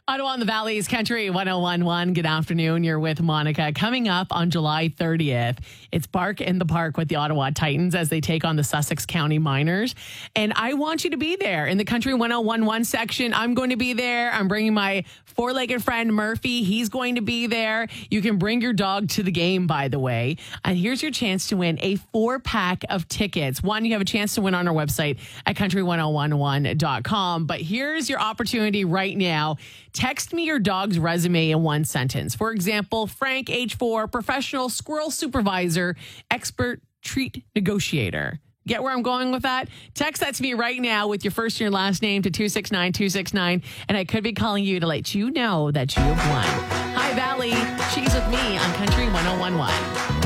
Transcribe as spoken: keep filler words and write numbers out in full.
Ottawa on the Valley's Country one oh one point one. Good afternoon. You're with Monica. Coming up on July thirtieth, it's Bark in the Park with the Ottawa Titans as they take on the Sussex County Miners. And I want you to be there in the Country one oh one point one section. I'm going to be there. I'm bringing my four-legged friend Murphy. He's going to be there. You can bring your dog to the game, by the way. And here's your chance to win a four-pack of tickets. One, you have a chance to win on our website at country one oh one one dot com. But here's your opportunity right now. Text me your dog's resume in one sentence. For example, Frank, age four, professional squirrel supervisor, expert treat negotiator. Get where I'm going with that? Text that to me right now with your first and your last name to two six nine two six nine, and I could be calling you to let you know that you have won. Hi, Valley. She's with me on Country one oh one point one.